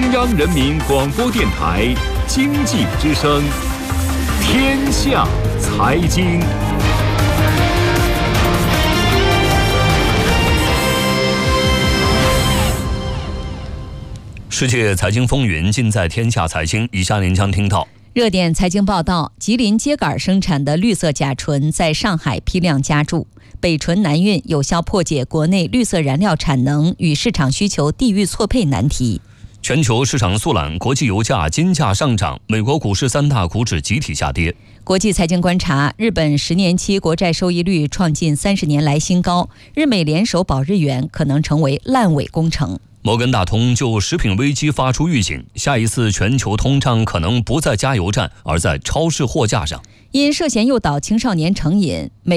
央人民广播电台经济之声，天下财经。 世界财经风云尽在天下财经。以下您将听到热点财经报道：吉林秸秆生产的绿色甲醇在上海批量加注，北醇南运有效破解国内绿色燃料产能与市场需求地域错配难题。 全球市场肃懒，国际油价、金价上涨，美国股市三大股指集体下跌。 国际财经观察：日本10年期国债收益率创近30年来新高，日美联手保日元可能成为烂尾工程。 摩根大通就食品危机发出预警，下一次全球通胀可能不在加油站，而在超市货架上。 因涉嫌诱导青少年成瘾，